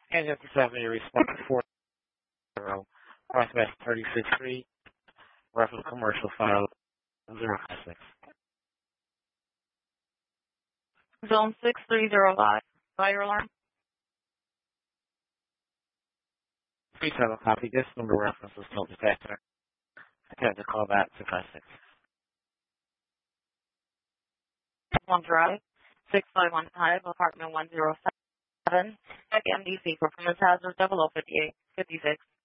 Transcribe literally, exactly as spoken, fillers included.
And you have to have your response four zero, Northwest thirty-sixth Street, reference commercial file zero five six. Zone six three zero five. Fire alarm. Please have a copy. This number references no dispatcher. I have to call back six five six. One Drive, six five one five, apartment one zero seven, M D C, performance hazard double oh fifty-eight, fifty-six.